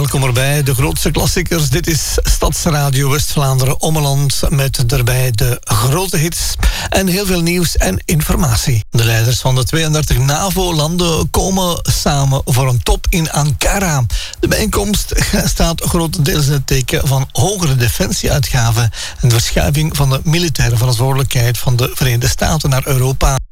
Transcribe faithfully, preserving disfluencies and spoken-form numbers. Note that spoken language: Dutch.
welkom erbij. De grootste klassiekers. Dit is Stadsradio West-Vlaanderen Ommeland met daarbij de grote hits en heel veel nieuws en informatie. De leiders van de tweeëndertig NAVO-landen komen samen voor een top in Ankara. De bijeenkomst staat grotendeels in het teken van hogere defensieuitgaven en de verschuiving van de militaire verantwoordelijkheid van de Verenigde Staten naar Europa.